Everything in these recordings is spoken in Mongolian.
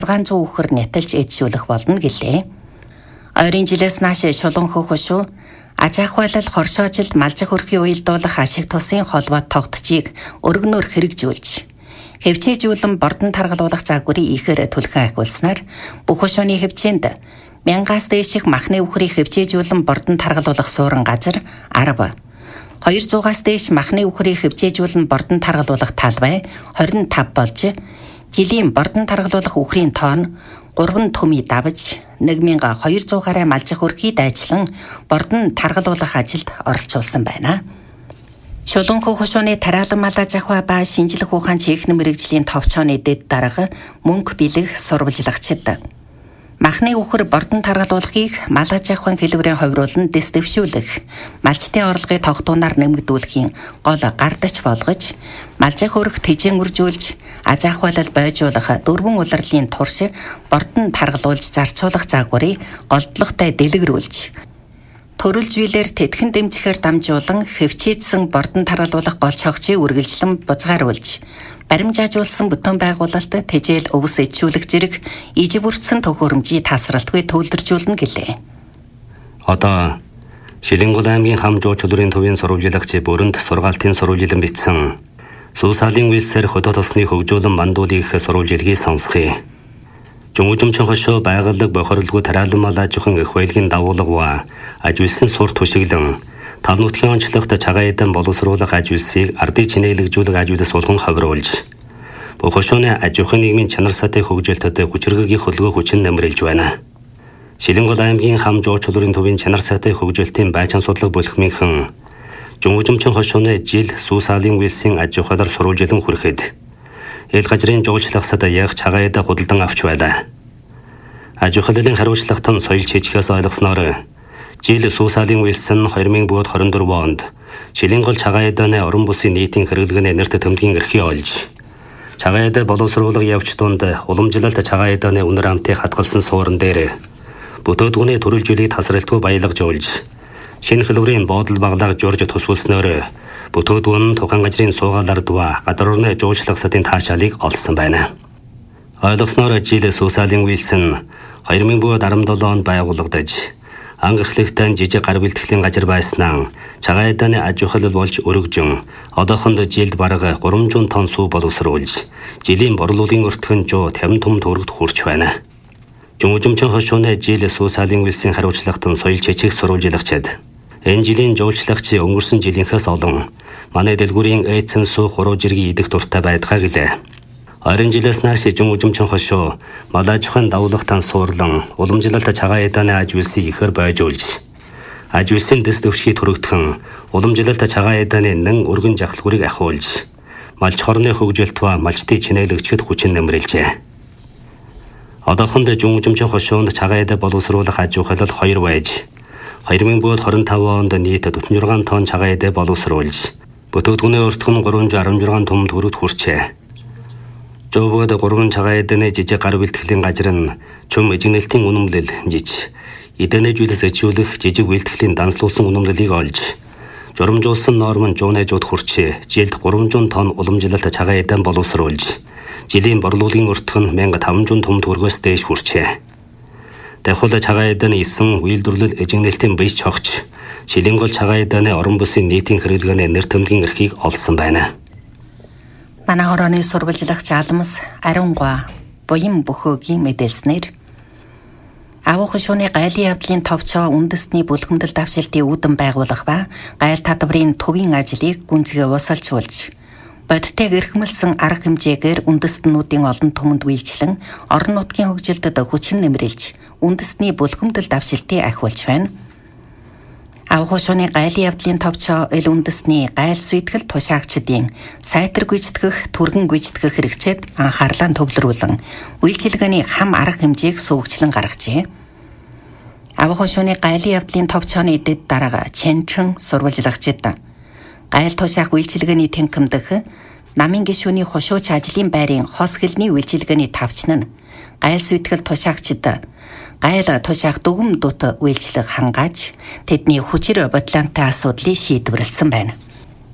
600 үхэр нэтэлж эдшүүлэх болно гэлээ. Ойрын жилээс нааш шулуун хөхөшөө аж ахуйлал хоршоожилд малжих өрхийн уялдуулах ашиг тусын холбоо тогтцыг өргөнөөр хэрэгжүүлж хэвчээжүүлэн бордон таргалуулах загварыг ихээр түлхэн ахиулснаар бүх хошууны хэвчээнд 1000-аас дээших махны үхрийг хэвчээжүүлэн бордон таргалуулах суурин газар 10, 200-аас дээш махны үхрийг хэвчээжүүлэн бордон таргалуулах талбай 25 болж жилийн бордон таргалуулах үхрийн тоон 3 төмий давж 1200 гаруй малжих өрхий дайчлан бордон таргалуулах ажилд оролцуулсан байна. Шулуун хошууны тараалан малаж ахуй ба шинжлэх ухаан чихэн мэрэгжлийн товчооны дэд дарга мөнгө бэлэх сурвалжлагчид махны үхэр бордон таргалуулахыг малаж ахуйн хэлбэрийн хувируулан дэвшүүлэх, малчтын орлогыг тогтуунаар нэмэгдүүлэхийн гол гардач болгож, малжих өрх тэжээн үржүүлж, аж ахуйлал бойжуулах дөрвөн улирлын турш бордон таргалуулж зарцуулах загварыг голдлоготой дэлгэрүүлж, төрөлж билээр тэтгэн дэмжихээр дамжуулан хэвчээдсэн бордон таргалуулах гол цогцыг үргэлжлэн бузгааруулж, баримжаажуулсан бүтээн байгуулалт тэжээл өвс эдшүүлэх зэрэг ижи бүрдсэн төхөөрөмжийг тасралтгүй төвлөржүүлнэ гэлээ. Одоо Шилэнгол аймгийн Хамжуу чөлөрийн төвийн сурвалжлагч бүрэнд сургаалтын сурвалжилан бичсэн Сүүсаалын үйлсээр хөдөө тосгоны хөгжүүлэн мандуулын их сурвалжилгийг сонсгоё. Жунгужимчин хошуу байгууллага бохирлгүй тараалан мал аж ахуйн их баялагын дагуулга аж үйлсэн сур түшиглэн тал нутгийн онцлогт цагаан боловсруулах аж үйлсийг ардын чинээлэгжүүлэх аж үйлс суулган ховруулж бүх хошууны аж ахуйн нийгмийн чанар сатын хөгжилтөд хүчирхгийн хөлгөө хүчин нэмрэлж байна. Шилэнгол аймгийн Хамжуу чөлөрийн төвийн чанар сатын хөгжилтийн байцаан судлаг бүлхмийнхэн Жунгужимчин хошууны жил Сүүсаалын үйлсийн аж ахуйлаар сурвалжилан хүрэхэд эл газрын жуулчлагсад яг цагаан худалдан авч байлаа. Аж ахуйлын хариуцлагатан соёл чичгээс ойлгосноор жил Сүүсаалын үйлс нь 2024 онд Шилэнгол цагаан эдэний орон бүсийн нийтийн хэрэглэгээний нэрт тэмдгийн эрхийг олж цагаан эдэ боловсруулах явц донд уламжлалт цагаан эдэний үнэр амтыг хадгалсан суурин дээр бүтээгдэхүүний төрөлжүүлийг тасралтгүй баялагжуулж шинэ хэлбэрийн бодол баглаа журж тусвалсноор бүтээгдэхүүн тухайн газрын суугаалаар дува гадар орны жуулчлагсатын таашаалыг олсон байна. Ойлгосноор жил Сүүсаалын үйлс нь 2017 онд байгуулагдаж анх эхлэхдээ жижиг гар бэлтгэлийн газар байснаа цагаан эдэний аж ахуйлал болж өргөжин одоохонд жилд бараг 300 тонн сүү боловсруулж жилийн борлуулын өртгөн 150 том төгрөгт хүрч байна. Жунгужимчин хошууны жил Сүүсаалын үйлсийн хариуцлагатан соёл чичиг сурвалжлагчид энэ жилийн жуулчлагч өнгөрсөн жилийнхээс олон манай дэлгүүрийн эцэн сүү хуруу жиргийн идэх дуртай байдгаа гэлээ. Ойрын жилээс нааш Жунгужимчин хошуу мал аж ахуйн давлахтан суурлан уламжлалт цагаан эдэний аж үйлсийг ихээр бойжуулж аж үйлсийн дэс дэвшгийг төрөгдгөн уламжлалт цагаан эдэний нэн өргөн жахалгүрийг ахиулж малч хорны хөгжилт ба малчтын чинээлэгчгэд хүчин нэмрэлжээ. Одоохонд Жунгужимчин хошуунд цагаан эдэ боловсруулах аж ахуйлал 2 байж 2025 онд нийт 46 тонн цагаан эдэ боловсруулж бүтээгдэхүүний өртгөн 316 том төгрөгт хүрчээ. Жовгод 3 цагаан эдэний жижиг гар бэлтгэлийн газар нь чөм эжигнэлтийн үнэмлэл жиж эдэний зүйлс эчүүлэх жижиг бэлтгэлийн данслуулсан үнэмлэлийг олж журамжуулсан норм нь жуунайжууд хүрчээ. Жилд 300 тонн уламжлалт цагаан эдэн боловсруулж жилийн борлуулын өртгөн 1500 том төгрөгөөс дээш хүрчээ. Дахиад цагаан эдэний 9 үйлдвэрлэл эжигнэлтийн бие цогч Шилэнгол цагаан эдэний орон бүсийн нийтийн хэрэглгээний нэр томгийн эрхийг олсон байна. Манай хорооны сурвалжлагч Алмас Арингуа буян бөхөөгийн мэдээлснээр Аваа хошууны гайлын явдлын товчоо үндэсний бүлгэмдэл давшилтын үүдэн байгуулах ба гайл татврын төвийн ажлыг гүнзгий усалжуулж бодитыг эрхэмлсэн арга хэмжээгээр үндэстнүүдийн олон түмэнд үйлчлэн орон нутгийн хөгжилдөд хүчин нэмрэлж үндэсний бүлгэмдэл давшилтыг ахиулж байна. Аваа хошууны гайлын явдлын товчоо эл үндэсний гайл сүйтгэл тушаагчдын сайтар гүйцэтгэх, түргэн гүйцэтгэх хэрэгцээд анхаарлаа төвлөрүүлэн үйлчилгээний хам арга хэмжээг сүүгчлэн гаргажээ. Аваа хошууны гайлын явдлын товчооны дэд дарга Чэнчэн сурвалжлагчид гайл тушаах үйлчилгээний тэнхимдэх намын гишүүний хошууч ажлын байрын хос хэлний үйлчилгээний тавчна нь гайл сүйтгэл тушаагчид гайл тушаах дүгм дут үйлчлэг хангааж тэдний хүчээр бодлонтой асуудлыг шийдвэрлсэн байна.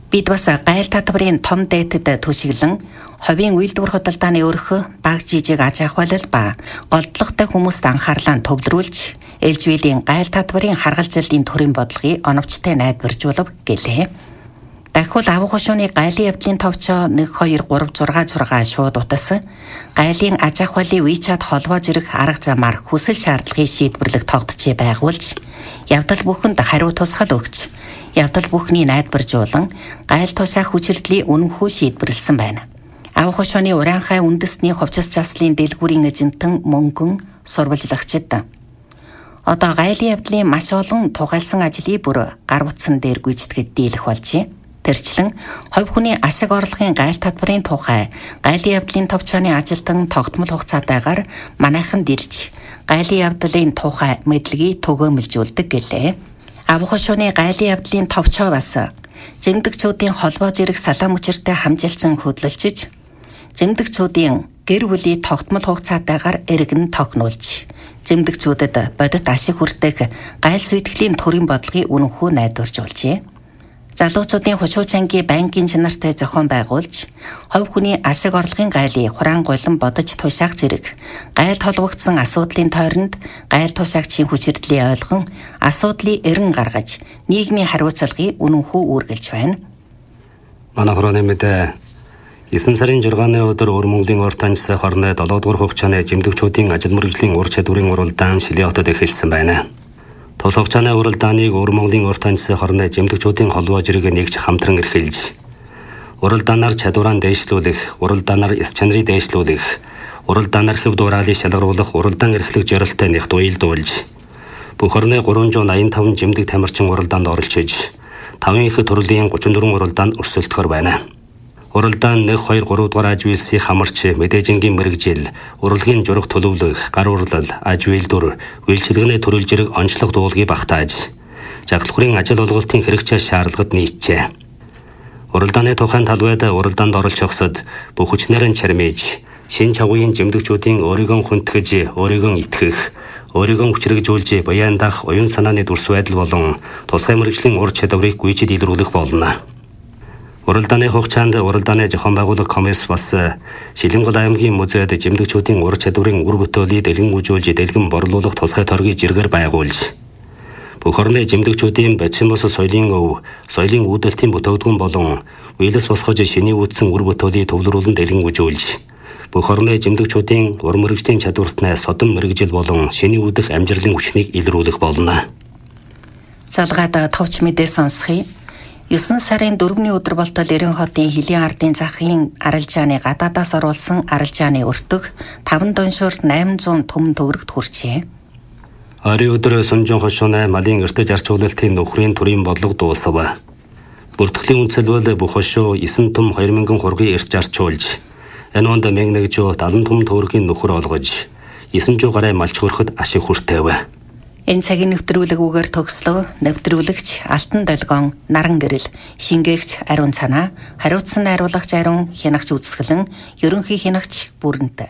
Бид бас гайл татварын том дээтэд түшиглэн ховийн үйлдвэр худалдааны өрхө баг жижиг аж ахуйлал ба голдлоготой хүмүүст анхаарлаа төвлөрүүлж ээлжийлэн гайл татварын харгалзалын төрийн бодлогыг оновчтой найдваржуулав гэлээ. Дахиад авах хошууны гайлын явдлын товчоо 1 2 3 6 6 шууд утас гайлын аж ахуйлын WeChat холбоо зэрэг арга замаар хүсэл шаардлагын шийдвэрлэх тогтчийг байгуулж явдал бүхэнд хариу тусгал өгч явдал бүхний найдваржуулан гайл тушаах хүчирдлийн үнэнхүү шийдвэрлсэн байна. Авах хошууны урианхай үндэсний хувцас заслын дэлгүүрийн эжэнтэн мөнгөн сурвалжлагчид одоо гайлын явдлын маш олон тугайлсан ажлыг бүр гар утсан дээр гүйцэтгэж дийлэх болжээ. Тэрчлэн хувь хүний ашиг орлогын гайл татварын тухай гайлын явдлын товчооны ажилтан тогтмол хугацаатайгаар манайханд ирж гайлын явдлын тухай мэдлэгийг төгөөмөлжүүлдэг гэлээ. Авах хошууны гайлын явдлын товчоо бас зэмдэгчүүдийн холбоо зэрэг салаам хүчиртэй хамжилсан хөдөлж зэмдэгчүүдийн гэр бүлийн тогтмол хугацаатайгаар эргэн тогтнуулж зэмдэгчүүдэд бодит ашиг хүртэх гайл сүйтгэлийн төрийн бодлогыг үнэнхүү найдваржуулжээ. Залуучуудын хушуучангийн банкын чанартай зохион байгуулж, хувь хүний ашиг орлогын гайлыг хураангуйлан бодож тушаах зэрэг гайл толгогдсон асуудлын тойронд гайл тушаагчийн хүчирдлийг ойлгон асуудлыг эрен гаргаж нийгмийн хариуцлагыг үнэнхүү үргэлж байна. Манай хорооны мэдээ 9 сарын 6-ны өдөр Өвөр Монголын урт таньс хорны 7 дугаар хугацааны жимдэгчүүдийн ажил мэргэжлийн ур чадварын уралдаан Шилээ хотод эхэлсэн байна. Тус хугацааны уралдааныг Өвөр Монголын урт таньс хорны жимдэгчүүдийн холбоо зэрэг нэгж хамтран эрхэлж, уралдаанаар чадвараа дээшлүүлэх, уралдаанаар эс чанарыг дээшлүүлэх, уралдаанаар хэв дуурайлыг шалгаруулах уралдаан эрхлэх зорилттой нэгт уялдуулж, бүх орны 385 жимдэг тамирчин уралдаанд оролцож, 5 их төрлийн 34 уралдаанд өрсөлдөхөр байна. Уралдаан 1 2 3 дугаар аж үйлсийн хамарч мэдээжингийн мэрэгжил, урлагийн журах төлөвлөх, гар урлал, аж үйлдвэр, үйлчилгээний төрөл зэрэг онцлог дуулгийг багтааж, жагалхуурын ажил олголтын хэрэгцээ шаардлагад нийтжээ. Уралдааны тухайн талбайд уралдаанд оролцохсод бүх хүчнээр нь чармиж, шин чавгын жимдэгчүүдийн өөрийгөө хүндгэж, өөрийгөө итгэх, өөрийгөө хүчрэгжүүлж, баяндах оюун санааны дүрс байдал болон тусгай мэрэгжлийн ур чадварыг гүйцэд илрүүлэх болно. Уралдааны хугацаанд уралдааны зохион байгуулах комисс бас Шилэнгол аймгийн музейд жимдэгчүүдийн ур чадварын үр бүтээлийг дэлгэн үзүүлж, дэлгэн борлуулах тусгай торгийг зэргээр байгуулж, бүх орны жимдэгчүүдийн бацин бос соёлын өв, соёлын үүдэлтийн бүтээгдэхүүн болон үелэс босгож шиний үүдсэн үр бүтээлийг төвлөрүүлэн дэлгэн үзүүлж, бүх орны жимдэгчүүдийн ур мэрэгжлийн чадвартнаа содон мэрэгжил болон шиний үүдэх амжилтын хүчнийг илрүүлэх болно. Залгаад товч мэдээ сонсхий. 9 сарын 4-ний өдөр болтол Эрен хотын Хилийн ардын захын арилжааны гадаадаас оруулсан арилжааны өртөг 5 доншоор 800 түмэн төгрөгт хүрчээ. Ойрын өдөр Сүнжин хошууны малын эртэж арчуулалтын нөхрийн төрийн бодлого дуусав. Бүртгэлийн үндэслэл бүх хошуу 9 түм 2000 хургийг эртж арчуулж, энэ онд мэгнэгжөө 70 түм төгрөгийн нөхөр олгож, 900 гаруй малч хөрөхөд ашиг хүртээв. Энэ цагийн нэвтрүүлэг-үгээр төгслөө нэвтрүүлэгч Алтан Долгоон, Наран Гэрэл, Шингээгч Ариун Цанаа, хариуцсан найруулагч Ариун, хянагч Үзэсгэлэн, ерөнхий хянагч Бүрэнтэй.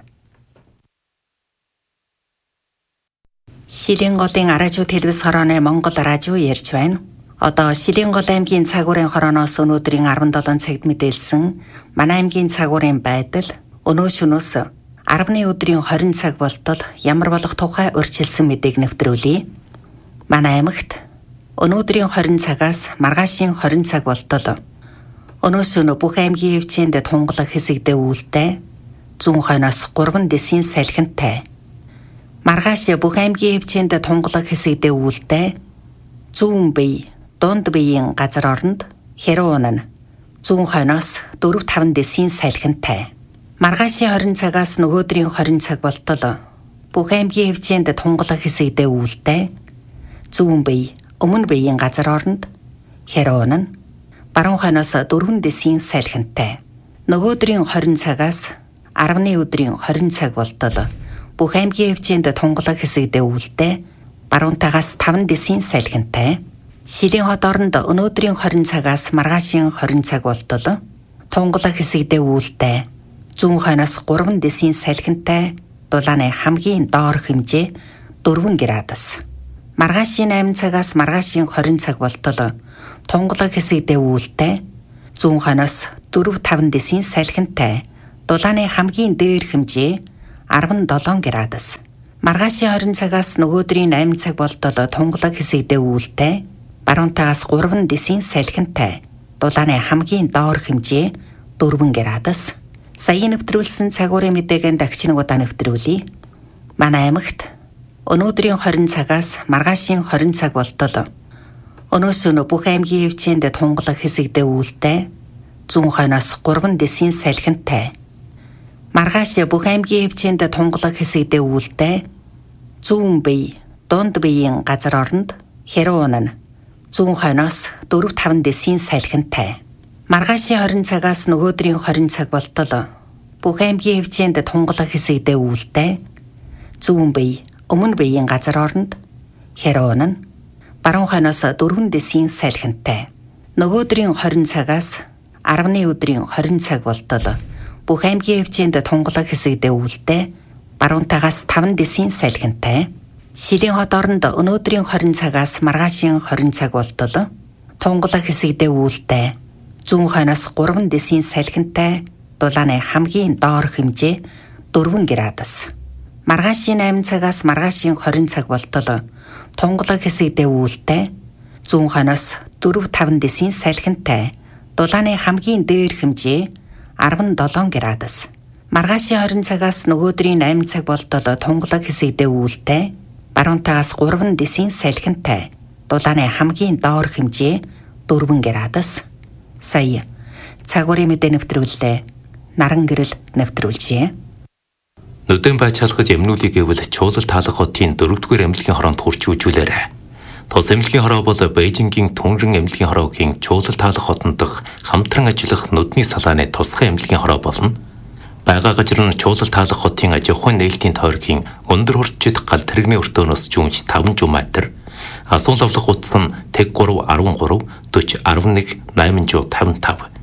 Шилэнгголын радио телевиз хорооны Монгол радио ярьж байна. Одоо Шилэнгол аймгийн цагуурын хорооноос өнөөдрийн 17 цагт мэдээлсэн манай аймгийн цагуурын байдал өнөө шөнөөс 10-ны өдрийн 20 цаг болтол ямар болох тухай урьдчилсан мэдээг нэвтрүүлье. Манай аймагт өнөөдрийн 20 цагаас маргаашийн 20 цаг болтол өнөөс өнөө бүх аймгийн хэмжээнд тунгалаг хэсэгдээ үүлтэй зүүн хойноос 3 дэсийн салхинтай. Маргааш бүх аймгийн хэмжээнд тунгалаг хэсэгдээ үүлтэй зүүн бие, дунд биеийн газар оронд хэрүүн нь зүүн хойноос 4-5 дэсийн салхинтай. Маргаашийн 20 цагаас нөгөөдрийн 20 цаг болтол бүх аймгийн хэмжээнд тунгалаг хэсэгдээ үүлтэй зүүн бие, өмнө биеийн газар оронд хэрүүн нь баруун хойноос 4 дэсийн салхинтай. Нөгөөдрийн 20 цагаас 10-ны өдрийн 20 цаг болтол бүх аймгийн хэмжээнд тунгалаг хэсэгдээ үүлтэй баруунтайгаас 5 дэсийн салхинтай. Шилийн хот оронд өнөөдрийн 20 цагаас маргаашийн 20 цаг болтол тунгалаг хэсэгдээ үүлтэй зүүн хойноос 3 дэсийн салхинтай дулааны хамгийн доор хэмжээ 4 градус. Маргаашийн 8 цагаас маргаашийн 20 цаг болтол тунгалаг хэсэгдээ үүлтэй зүүн хойноос 4-5 десийн салхинтай дулааны хамгийн дээр хэмжээ 17 градус. Маргаашийн 20 цагаас нөгөөдрийн 8 цаг болтол тунгалаг хэсэгдээ үүлтэй баруунтаагаас 3 десийн салхинтай дулааны хамгийн доор хэмжээ 4 градус. Саяын нэвтрүүлсэн цагуурын мэдээгийн дахиж нэг удаа нэвтрүүлье. Манай аймагт өнөөдрийн 20 цагаас маргаашийн 20 цаг болтол өнөөсөө бүх аймгийн хэмжээнд тунгалаг хэсэгдээ үүлтэй зүүн хойноос 3 десийн салхинтай маргааш бүх аймгийн хэмжээнд тунгалаг хэсэгдээ үүлтэй зүүн бие дунд биеийн газар оронд хэрүүн нь зүүн хойноос 4-5 десийн салхинтай. Маргаашийн 20 цагаас нөгөөдрийн 20 цаг болтол бүх аймгийн хэмжээнд тунгалаг хэсэгдээ үүлтэй зүүн бие өмнө биеийн газар оронд хэрүүн нь баруун хойноос 4 десийн салхинтай. Нөгөөдрийн 20 цагаас 10-ны өдрийн 20 цаг болтол бүх аймгийн хэмжээнд тунгалаг хэсэгдээ үүлтэй баруунтаагаас 5 десийн салхинтай. Шилийн хот оронд өнөөдрийн 20 цагаас маргаашийн 20 цаг болтол тунгалаг хэсэгдээ үүлтэй зүүн хойноос 3 десийн салхинтай дулааны хамгийн доор хэмжээ 4 градус. Маргаашийн 8 цагаас маргаашийн 20 цаг болтол тунгалаг хэсэгдээ үүлтэй зүүн хойноос 4-5 десийн салхинтай дулааны хамгийн дээр хэмжээ 17 градус. Маргаашийн 20 цагаас нөгөөдрийн 8 цаг болтол тунгалаг хэсэгдээ үүлтэй баруунтаагаас 3 десийн салхинтай дулааны хамгийн доор хэмжээ 4 градус. Сая цагуурын мэдээ нэвтрүүллээ. Наран гэрэл нэвтрүүлжээ. Нүдэн бай чалгаж эмнүүлийг гэвэл чуулал таалах хотын 4-р эмнэлгийн хороонд хурч үжүүлээрэ. Тус эмнэлгийн хороо бол Бээжингийн Түнрэн эмнэлгийн хороогийн чуулал таалах хотод хамтран ажиллах нүдний салааны тусгай эмнэлгийн хороо болно. Бага газар нь чуулал таалах хотын аж ахуйн нээлтийн тойргийн өндөр хурцчид гал тэрэгний өртөөнөөс жүүмж 5 метр, асуул авлах утас нь тэг 3 13 40 11 855